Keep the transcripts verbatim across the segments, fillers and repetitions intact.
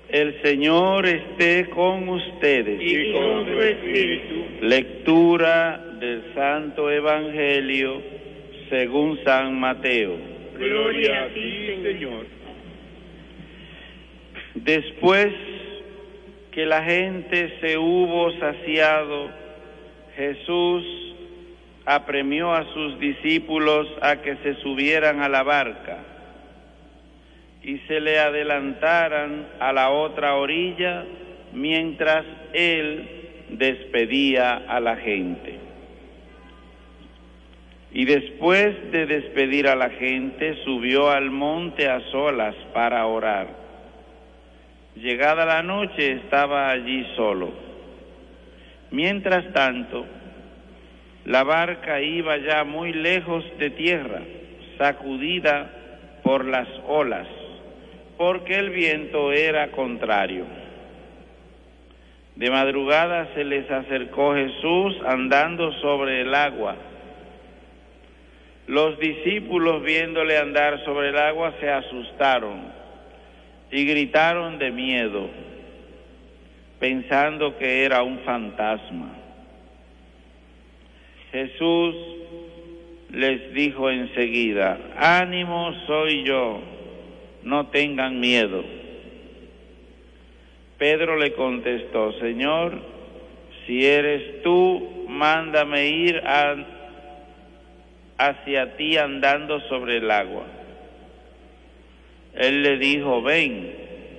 El Señor esté con ustedes. Y con tu espíritu. Lectura del Santo Evangelio según San Mateo. Gloria a ti, Señor. Después que la gente se hubo saciado, Jesús apremió a sus discípulos a que se subieran a la barca y se le adelantaran a la otra orilla mientras él despedía a la gente. Y después de despedir a la gente, subió al monte a solas para orar. Llegada la noche, estaba allí solo. Mientras tanto, la barca iba ya muy lejos de tierra, sacudida por las olas, porque el viento era contrario. De madrugada se les acercó Jesús andando sobre el agua. Los discípulos, viéndole andar sobre el agua, se asustaron y gritaron de miedo, pensando que era un fantasma. Jesús les dijo enseguida: «Ánimo, soy yo, no tengan miedo». Pedro le contestó: «Señor, si eres tú, mándame ir a, hacia ti andando sobre el agua». Él le dijo: «Ven».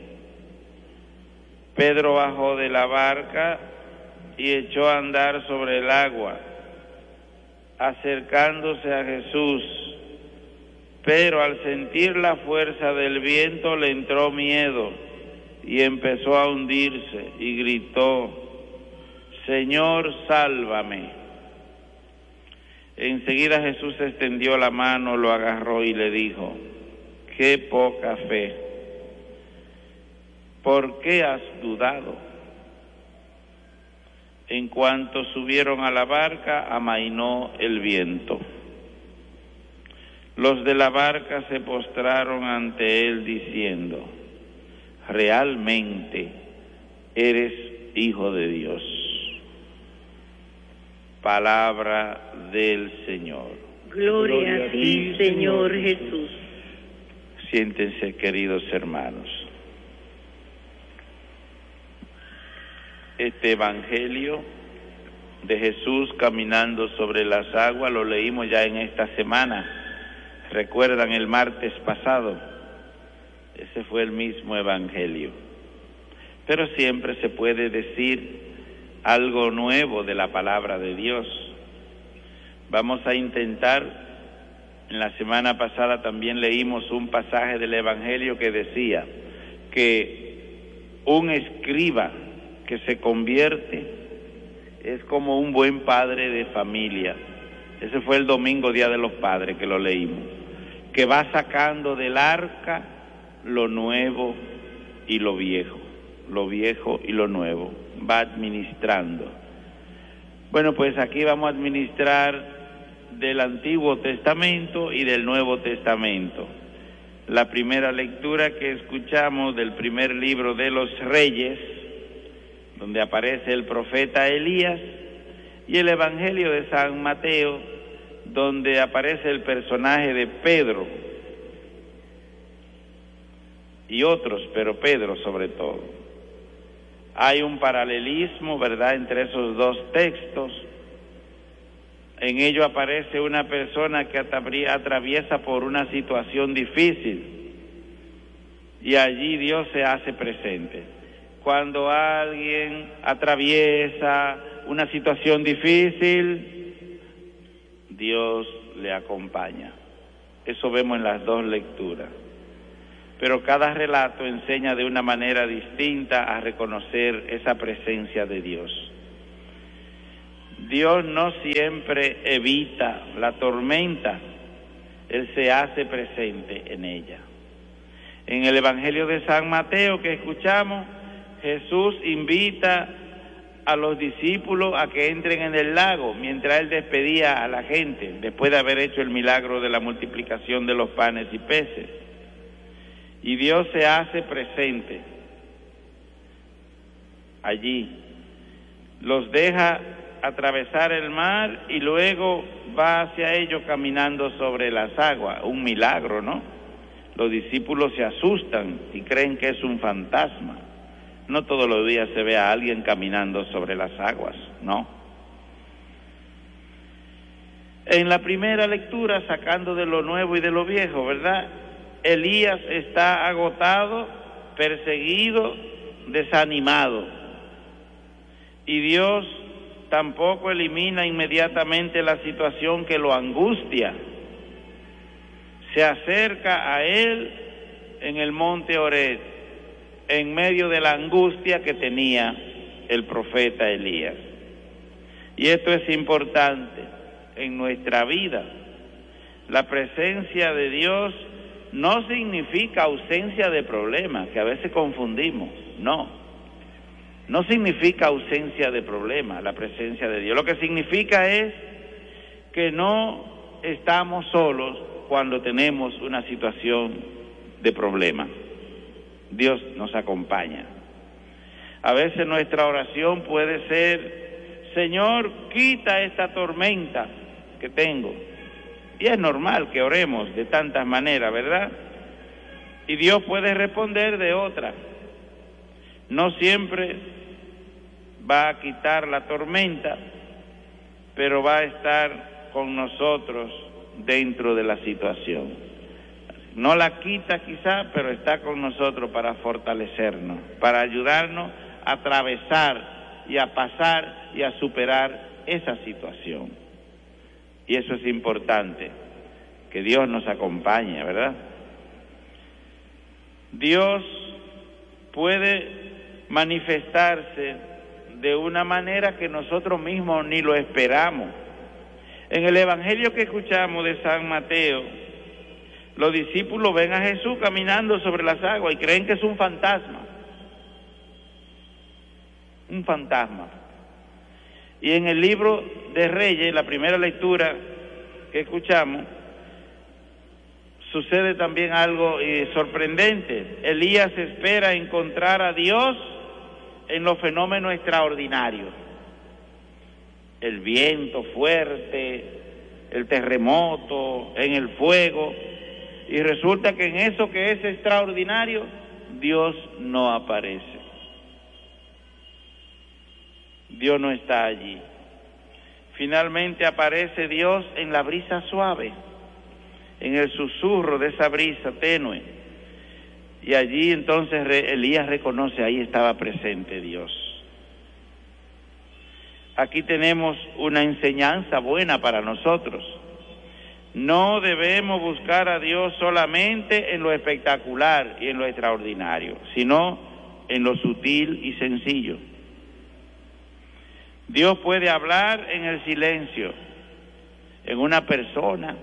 Pedro bajó de la barca y echó a andar sobre el agua, acercándose a Jesús, pero al sentir la fuerza del viento le entró miedo y empezó a hundirse y gritó: «Señor, sálvame». Enseguida Jesús extendió la mano, lo agarró y le dijo: «Qué poca fe, ¿por qué has dudado?». En cuanto subieron a la barca, amainó el viento. Los de la barca se postraron ante él diciendo: «Realmente eres Hijo de Dios». Palabra del Señor. Gloria, Gloria a ti, Señor Jesús. Siéntense, queridos hermanos. Este Evangelio de Jesús caminando sobre las aguas lo leímos ya en esta semana. ¿Recuerdan el martes pasado? Ese fue el mismo Evangelio. Pero siempre se puede decir algo nuevo de la palabra de Dios. Vamos a intentar, en la semana pasada también leímos un pasaje del Evangelio que decía que un escriba que se convierte es como un buen padre de familia. Ese fue el domingo, Día de los Padres, que lo leímos, que va sacando del arca lo nuevo y lo viejo, lo viejo y lo nuevo, va administrando. Bueno, pues aquí vamos a administrar del Antiguo Testamento y del Nuevo Testamento. La primera lectura que escuchamos del primer libro de los Reyes, donde aparece el profeta Elías, y el Evangelio de San Mateo, donde aparece el personaje de Pedro y otros, pero Pedro sobre todo. Hay un paralelismo, ¿verdad?, entre esos dos textos. En ello aparece una persona que atraviesa por una situación difícil y allí Dios se hace presente. Cuando alguien atraviesa una situación difícil, Dios le acompaña. Eso vemos en las dos lecturas. Pero cada relato enseña de una manera distinta a reconocer esa presencia de Dios. Dios no siempre evita la tormenta, Él se hace presente en ella. En el Evangelio de San Mateo que escuchamos, Jesús invita a los discípulos a que entren en el lago mientras Él despedía a la gente, después de haber hecho el milagro de la multiplicación de los panes y peces. Y Dios se hace presente. allí. Los deja atravesar el mar y luego va hacia ellos caminando sobre las aguas. Un milagro, ¿no? Los discípulos se asustan y creen que es un fantasma. No todos los días se ve a alguien caminando sobre las aguas, ¿no? En la primera lectura, sacando de lo nuevo y de lo viejo, ¿verdad? Elías está agotado, perseguido, desanimado. Y Dios tampoco elimina inmediatamente la situación que lo angustia. Se acerca a él en el monte Horeb, en medio de la angustia que tenía el profeta Elías. Y esto es importante en nuestra vida. La presencia de Dios no significa ausencia de problemas, que a veces confundimos. No, no significa ausencia de problemas la presencia de Dios. Lo que significa es que no estamos solos cuando tenemos una situación de problema. Dios nos acompaña. A veces nuestra oración puede ser: Señor, quita esta tormenta que tengo. Y es normal que oremos de tantas maneras, ¿verdad? Y Dios puede responder de otra. No siempre va a quitar la tormenta, pero va a estar con nosotros dentro de la situación. No la quita quizá, pero está con nosotros para fortalecernos, para ayudarnos a atravesar y a pasar y a superar esa situación. Y eso es importante, que Dios nos acompañe, ¿verdad? Dios puede manifestarse de una manera que nosotros mismos ni lo esperamos. En el Evangelio que escuchamos de San Mateo, los discípulos ven a Jesús caminando sobre las aguas y creen que es un fantasma. Un fantasma. Y en el libro de Reyes, la primera lectura que escuchamos, sucede también algo eh, sorprendente. Elías espera encontrar a Dios en los fenómenos extraordinarios. El viento fuerte, el terremoto, en el fuego. Y resulta que en eso que es extraordinario, Dios no aparece. Dios no está allí. Finalmente aparece Dios en la brisa suave, en el susurro de esa brisa tenue. Y allí entonces Elías reconoce, ahí estaba presente Dios. Aquí tenemos una enseñanza buena para nosotros. No debemos buscar a Dios solamente en lo espectacular y en lo extraordinario, sino en lo sutil y sencillo. Dios puede hablar en el silencio, en una persona,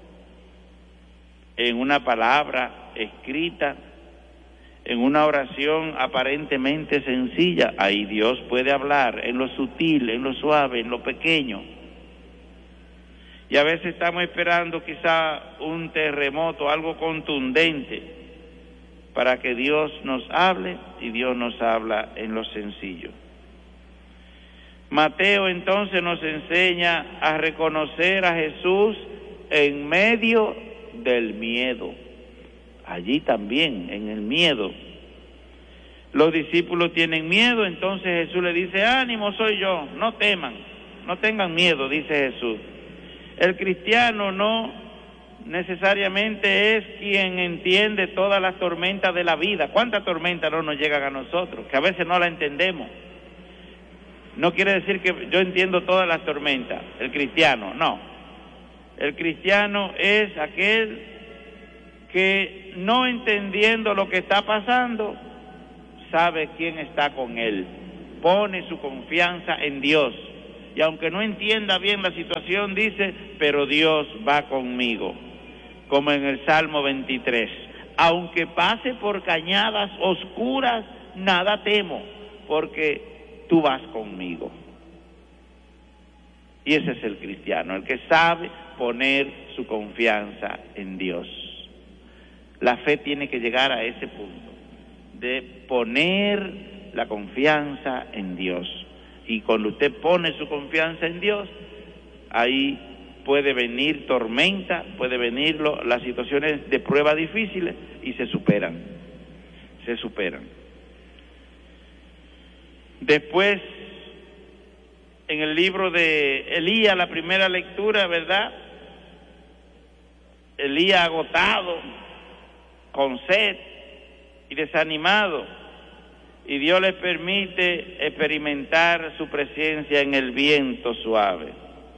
en una palabra escrita, en una oración aparentemente sencilla. Ahí Dios puede hablar en lo sutil, en lo suave, en lo pequeño. Y a veces estamos esperando quizá un terremoto, algo contundente, para que Dios nos hable, y Dios nos habla en lo sencillo. Mateo entonces nos enseña a reconocer a Jesús en medio del miedo. Allí también, en el miedo. Los discípulos tienen miedo, entonces Jesús le dice: ánimo, soy yo, no teman, no tengan miedo, dice Jesús. El cristiano no necesariamente es quien entiende todas las tormentas de la vida. ¿Cuántas tormentas no nos llegan a nosotros? Que a veces no la entendemos. No quiere decir que yo entiendo todas las tormentas. El cristiano, no. El cristiano es aquel que, no entendiendo lo que está pasando, sabe quién está con él. Pone su confianza en Dios. Y aunque no entienda bien la situación, dice: pero Dios va conmigo. Como en el Salmo veintitrés. Aunque pase por cañadas oscuras, nada temo, porque tú vas conmigo. Y ese es el cristiano, el que sabe poner su confianza en Dios. La fe tiene que llegar a ese punto, de poner la confianza en Dios. Y cuando usted pone su confianza en Dios, ahí puede venir tormenta, puede venir lo, las situaciones de prueba difíciles y se superan, se superan. Después, en el libro de Elías, la primera lectura, ¿verdad? Elías agotado, con sed y desanimado, y Dios le permite experimentar su presencia en el viento suave,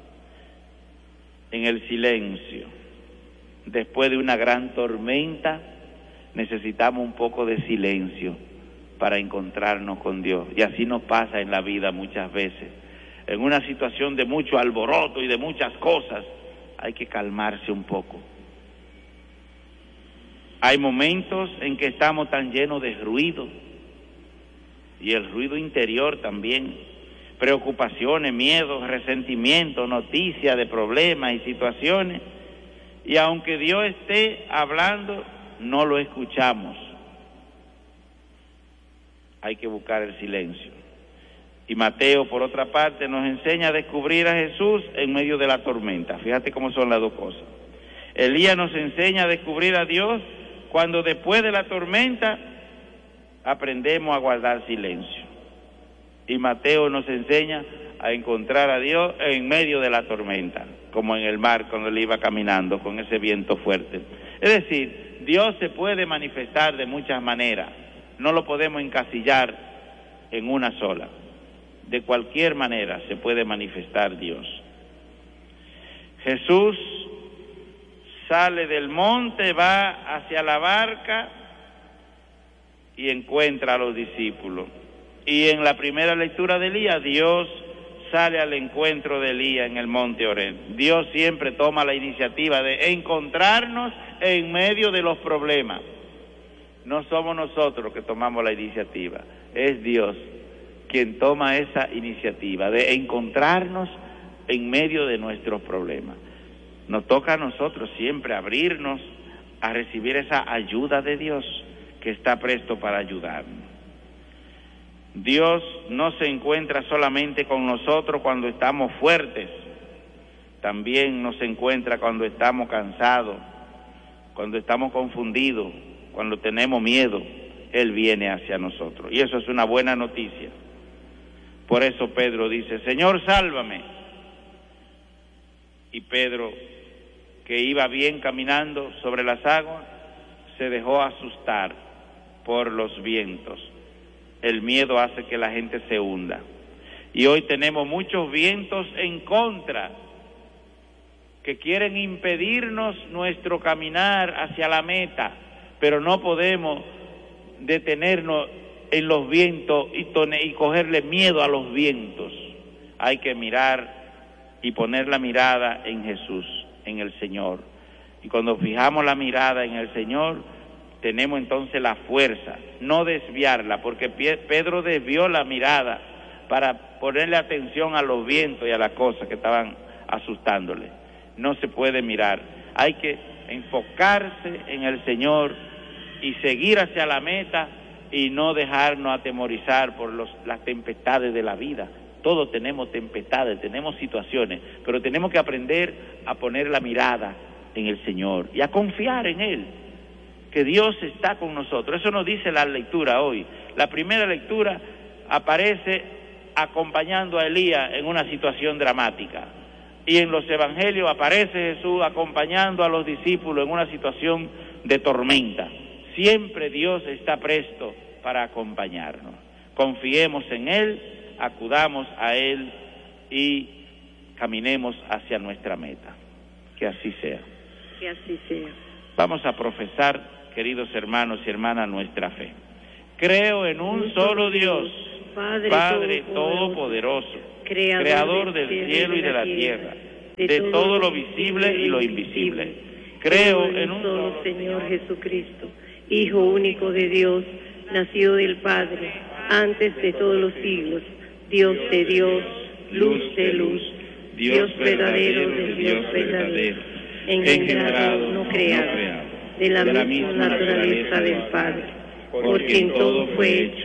en el silencio. Después de una gran tormenta, necesitamos un poco de silencio para encontrarnos con Dios. Y así nos pasa en la vida muchas veces. En una situación de mucho alboroto y de muchas cosas, hay que calmarse un poco. Hay momentos en que estamos tan llenos de ruido, y el ruido interior también, preocupaciones, miedos, resentimientos, noticias de problemas y situaciones, y aunque Dios esté hablando, no lo escuchamos. Hay que buscar el silencio. Y Mateo, por otra parte, nos enseña a descubrir a Jesús en medio de la tormenta. Fíjate cómo son las dos cosas. Elías nos enseña a descubrir a Dios cuando después de la tormenta aprendemos a guardar silencio. Y Mateo nos enseña a encontrar a Dios en medio de la tormenta, como en el mar cuando él iba caminando con ese viento fuerte. Es decir, Dios se puede manifestar de muchas maneras, no lo podemos encasillar en una sola. De cualquier manera se puede manifestar Dios. Jesús sale del monte, va hacia la barca y encuentra a los discípulos. Y en la primera lectura de Elías, Dios sale al encuentro de Elías en el monte Oreb. Dios siempre toma la iniciativa de encontrarnos en medio de los problemas. No somos nosotros que tomamos la iniciativa, es Dios quien toma esa iniciativa de encontrarnos en medio de nuestros problemas. Nos toca a nosotros siempre abrirnos a recibir esa ayuda de Dios que está presto para ayudarnos. Dios no se encuentra solamente con nosotros cuando estamos fuertes, también nos encuentra cuando estamos cansados, cuando estamos confundidos, cuando tenemos miedo. Él viene hacia nosotros y eso es una buena noticia. Por eso Pedro dice: Señor, sálvame. Y Pedro, que iba bien caminando sobre las aguas, se dejó asustar por los vientos. El miedo hace que la gente se hunda. Y hoy tenemos muchos vientos en contra que quieren impedirnos nuestro caminar hacia la meta, pero no podemos detenernos en los vientos y, tone, y cogerle miedo a los vientos. Hay que mirar y poner la mirada en Jesús, en el Señor. Y cuando fijamos la mirada en el Señor, tenemos entonces la fuerza, no desviarla, porque Pedro desvió la mirada para ponerle atención a los vientos y a las cosas que estaban asustándole. No se puede mirar, hay que enfocarse en el Señor y seguir hacia la meta y no dejarnos atemorizar por los, las tempestades de la vida. Todos tenemos tempestades, tenemos situaciones, pero tenemos que aprender a poner la mirada en el Señor y a confiar en Él, que Dios está con nosotros. Eso nos dice la lectura hoy. La primera lectura aparece acompañando a Elías en una situación dramática. Y en los evangelios aparece Jesús acompañando a los discípulos en una situación de tormenta. Siempre Dios está presto para acompañarnos. Confiemos en Él, acudamos a Él y caminemos hacia nuestra meta. Que así sea. Que así sea. Vamos a profesar, queridos hermanos y hermanas, nuestra fe. Creo en un solo Dios, Padre, Padre Todopoderoso, Creador, Creador del cielo y de la tierra, de, de todo lo visible y lo invisible. Creo en un solo Señor Jesucristo, Hijo único de Dios, nacido del Padre, antes de todos los siglos, Dios de Dios, luz de luz, Dios verdadero del Dios verdadero, engendrado, no creado, de la misma naturaleza del Padre, por quien todo fue hecho.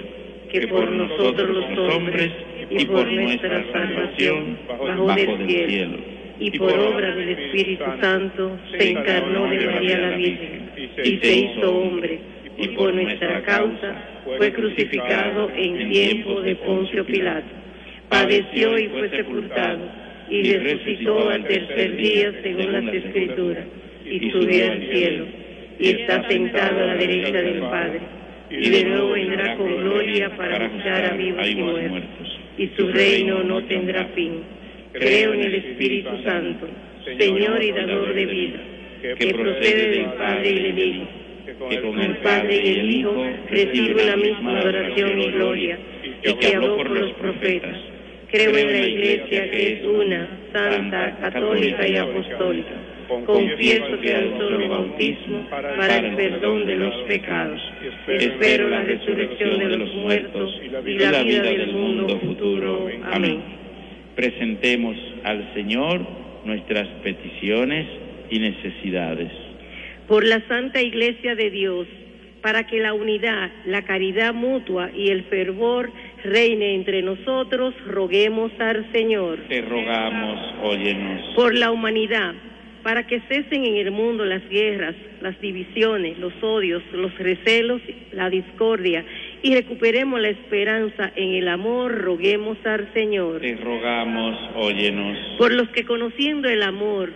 que por nosotros los hombres y por nuestra salvación bajó del cielo, y por obra del Espíritu Santo se encarnó de María la Virgen y se hizo hombre, y por nuestra causa fue crucificado en tiempo de Poncio Pilato. Padeció y fue sepultado, y resucitó al tercer día según las Escrituras, y subió al cielo, y está sentado a la derecha del Padre, y de nuevo vendrá con gloria para juzgar a vivos y muertos, y su reino no tendrá fin. Creo en el Espíritu Santo, Señor y dador de vida, que procede del Padre y del Hijo, que con el Padre y el Hijo recibe la misma adoración y gloria, y que habló por los profetas. Creo en la Iglesia que es una, santa, católica y apostólica. Confieso que hay un solo bautismo para el perdón de los pecados. Espero la resurrección de los muertos y la vida del mundo futuro. Amén. Presentemos al Señor nuestras peticiones y necesidades. Por la Santa Iglesia de Dios, para que la unidad, la caridad mutua y el fervor reine entre nosotros, roguemos al Señor. Te rogamos, óyenos. Por la humanidad, para que cesen en el mundo las guerras, las divisiones, los odios, los recelos, la discordia, y recuperemos la esperanza en el amor, roguemos al Señor. Te rogamos, óyenos. Por los que conociendo el amor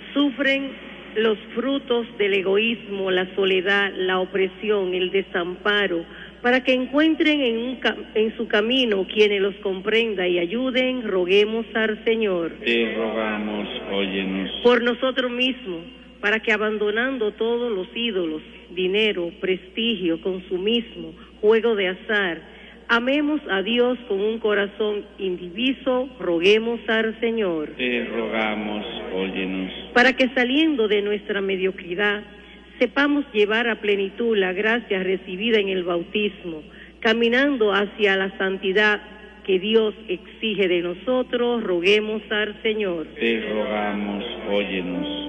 sufren los frutos del egoísmo, la soledad, la opresión, el desamparo, para que encuentren en, un en su camino quienes los comprenda y ayuden, roguemos al Señor. Te rogamos, óyenos. Por nosotros mismos, para que abandonando todos los ídolos, dinero, prestigio, consumismo, juego de azar, amemos a Dios con un corazón indiviso, roguemos al Señor. Te rogamos, óyenos. Para que saliendo de nuestra mediocridad, sepamos llevar a plenitud la gracia recibida en el bautismo, caminando hacia la santidad que Dios exige de nosotros, roguemos al Señor. Te rogamos, óyenos.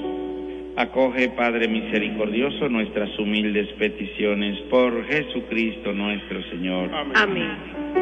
Acoge, Padre misericordioso, nuestras humildes peticiones por Jesucristo nuestro Señor. Amén. Amén.